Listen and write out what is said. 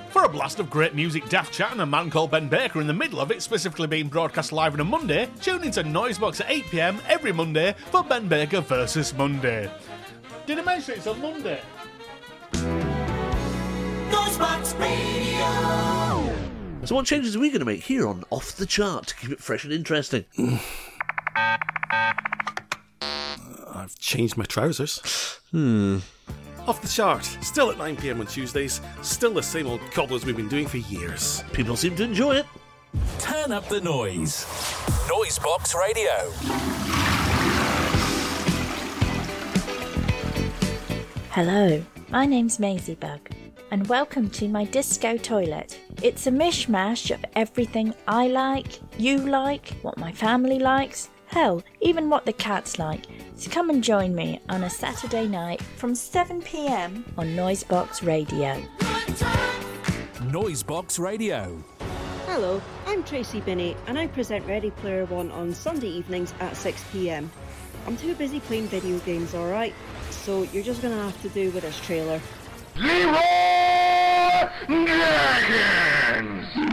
For a blast of great music, daft chat and a man called Ben Baker in the middle of it, specifically being broadcast live on a Monday, tune into Noisebox at 8pm every Monday for Ben Baker versus Monday. Did I mention it's on Monday? Noisebox Radio. So what changes are we going to make here on Off the Chart to keep it fresh and interesting? I've changed my trousers. Off the Chart, still at 9pm on Tuesdays, still the same old cobblers we've been doing for years. People seem to enjoy it. Turn up the noise. Noisebox Radio. Hello, my name's Maisie Bug, and welcome to my disco toilet. It's a mishmash of everything I like, you like, what my family likes, hell, even what the cats like. So come and join me on a Saturday night from 7pm on Noisebox Radio. Noisebox Radio. Hello, I'm Tracy Binney and I present Ready Player One on Sunday evenings at 6pm. I'm too busy playing video games, alright? So you're just gonna have to do with this trailer. Leroy Dragons!